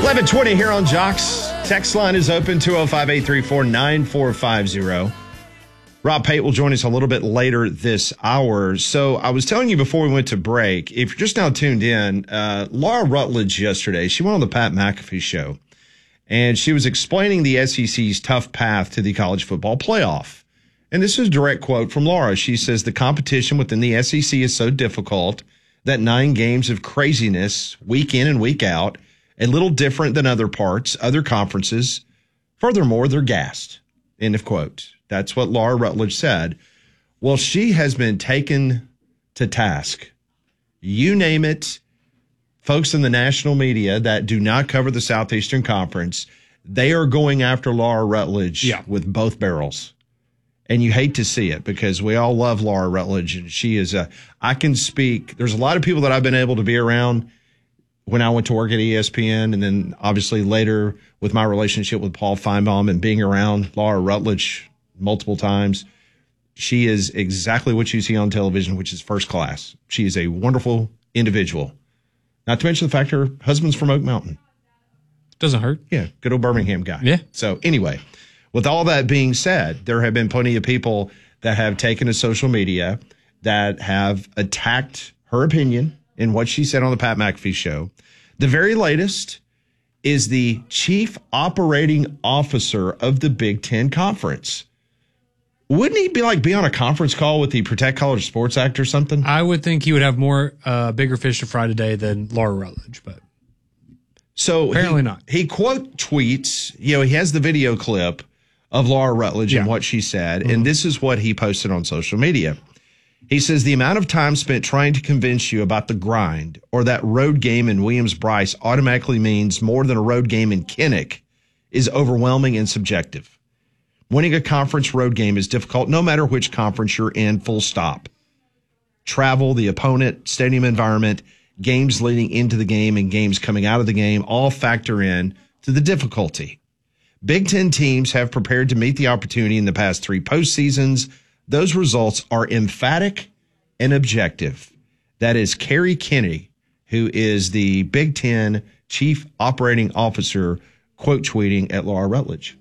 11:20 here on Jocks. Text line is open, 205-834-9450. Rob Pate will join us a little bit later this hour. So I was telling you before we went to break, if you're just now tuned in, Laura Rutledge yesterday, she went on the Pat McAfee show, and she was explaining the SEC's tough path to the college football playoff. And this is a direct quote from Laura. She says, the competition within the SEC is so difficult that 9 games of craziness week in and week out, a little different than other parts, other conferences. Furthermore, they're gassed. End of quote. That's what Laura Rutledge said. Well, she has been taken to task. You name it, folks in the national media that do not cover the Southeastern Conference, they are going after Laura Rutledge with both barrels. And you hate to see it because we all love Laura Rutledge. And she is I can speak. There's a lot of people that I've been able to be around when I went to work at ESPN, and then obviously later with my relationship with Paul Feinbaum and being around Laura Rutledge multiple times. She is exactly what you see on television, which is first class. She is a wonderful individual. Not to mention the fact her husband's from Oak Mountain. Doesn't hurt. Yeah, good old Birmingham guy. Yeah. So anyway, with all that being said, there have been plenty of people that have taken to social media that have attacked her opinion in what she said on the Pat McAfee show. The very latest is the chief operating officer of the Big Ten Conference. Wouldn't he be on a conference call with the Protect College Sports Act or something? I would think he would have more bigger fish to fry today than Laura Rutledge, but so apparently not. He quote tweets, he has the video clip of Laura Rutledge and what she said, and this is what he posted on social media. He says, the amount of time spent trying to convince you about the grind or that road game in Williams-Brice automatically means more than a road game in Kinnick is overwhelming and subjective. Winning a conference road game is difficult no matter which conference you're in, full stop. Travel, the opponent, stadium environment, games leading into the game and games coming out of the game all factor in to the difficulty. Big Ten teams have prepared to meet the opportunity in the past 3 postseasons. Those results are emphatic and objective. That is Kerry Kennedy, who is the Big Ten Chief Operating Officer, quote tweeting at Laura Rutledge.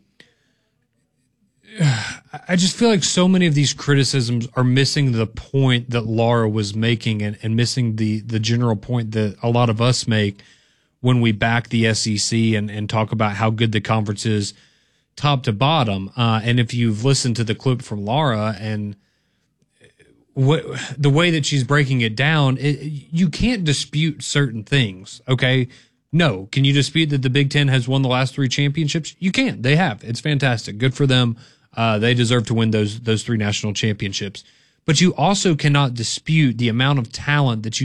I just feel like so many of these criticisms are missing the point that Laura was making and missing the general point that a lot of us make when we back the SEC and talk about how good the conference is top to bottom. And if you've listened to the clip from Laura and the way that she's breaking it down, you can't dispute certain things, okay? No. Can you dispute that the Big Ten has won the last 3 championships? You can. They have. It's fantastic. Good for them. They deserve to win those 3 national championships. But you also cannot dispute the amount of talent that you